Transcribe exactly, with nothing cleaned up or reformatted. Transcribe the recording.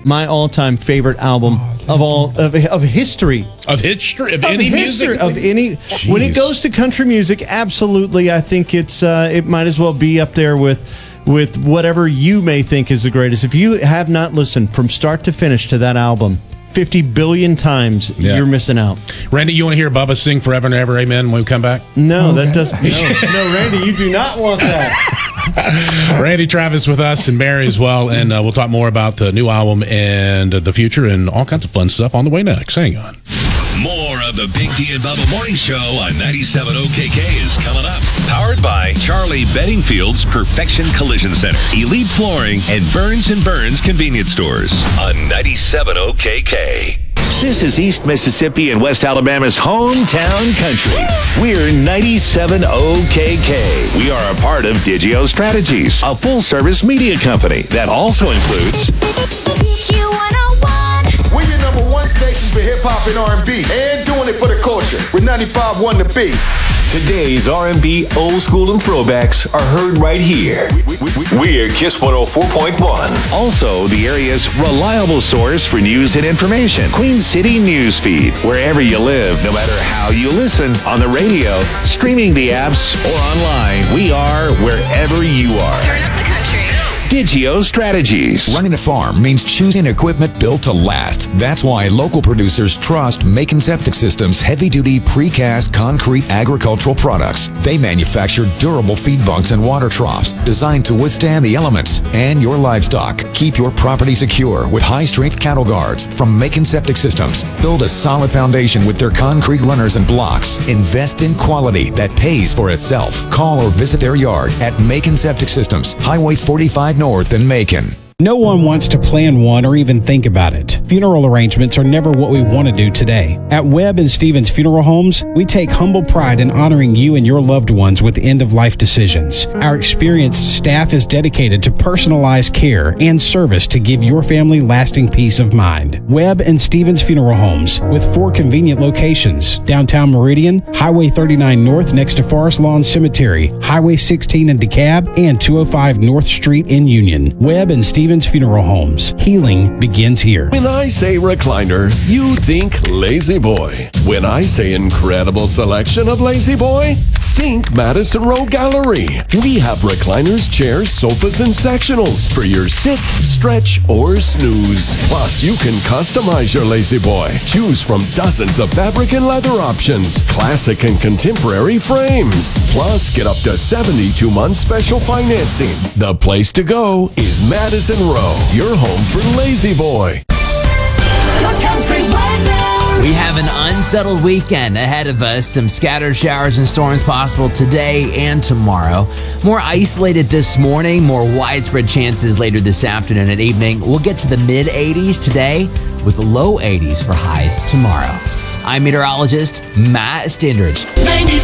my all-time favorite album of all of, of history. Of history? Of, Of any history, music? Of any. Jeez. When it goes to country music, absolutely, I think it's uh, it might as well be up there with with whatever you may think is the greatest. If you have not listened from start to finish to that album fifty billion times, Yeah. you're missing out. Randy, you want to hear Bubba sing Forever and Ever, Amen, when we come back? No, that doesn't. No, no, Randy, you do not want that. Randy Travis with us and Mary as well, and uh, we'll talk more about the new album and uh, the future and all kinds of fun stuff on the way next. Hang on. More of the Big D and Bubba Morning Show on ninety-seven O K K is coming up. Powered by Charlie Beddingfield's Perfection Collision Center, Elite Flooring, and Burns and Burns Convenience Stores on ninety-seven O K K. This is East Mississippi and West Alabama's hometown country. We're ninety-seven O K K. We are a part of Digio Strategies, a full-service media company that also includes Q one oh one. We're your number one station for hip-hop and R and B, and doing it for the culture with ninety-five point one The Beat. Today's R and B, old school, and throwbacks are heard right here. We're Kiss one oh four point one. also the area's reliable source for news and information. Queen City Newsfeed. Wherever you live, no matter how you listen, on the radio, streaming the apps, or online, we are wherever you are. Turn up the country. Digio Strategies. Running a farm means choosing equipment built to last. That's why local producers trust Macon Septic Systems heavy-duty precast concrete agricultural products. They manufacture durable feed bunks and water troughs designed to withstand the elements and your livestock. Keep your property secure with high-strength cattle guards from Macon Septic Systems. Build a solid foundation with their concrete runners and blocks. Invest in quality that pays for itself. Call or visit their yard at Macon Septic Systems, Highway forty-five North in Macon. No one wants to plan one or even think about it. Funeral arrangements are never what we want to do today. At Webb and Stevens Funeral Homes, we take humble pride in honoring you and your loved ones with end-of-life decisions. Our experienced staff is dedicated to personalized care and service to give your family lasting peace of mind. Webb and Stevens Funeral Homes, with four convenient locations: downtown Meridian, Highway thirty-nine North next to Forest Lawn Cemetery, Highway sixteen in DeKalb, and two oh five North Street in Union. Webb and Stevens Funeral Homes. Healing begins here. When I say recliner, you think Lazy Boy. When I say incredible selection of Lazy Boy, think Madison Row Gallery. We have recliners, chairs, sofas, and sectionals for your sit, stretch, or snooze. Plus, you can customize your Lazy Boy. Choose from dozens of fabric and leather options, classic and contemporary frames. Plus, get up to seventy-two months special financing. The place to go is Madison Row, your home for Lazy Boy. Your country weather. We have an unsettled weekend ahead of us. Some scattered showers and storms possible today and tomorrow. More isolated this morning, more widespread chances later this afternoon and evening. We'll get to the mid eighties today with low eighties for highs tomorrow. I'm meteorologist Matt Standridge. ninety-seven